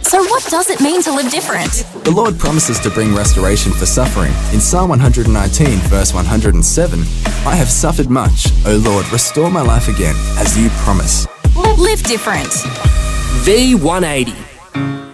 So what does it mean to live different? The Lord promises to bring restoration for suffering. In Psalm 119, verse 107, I have suffered much, O Lord, restore my life again, as you promise. Live different. V180.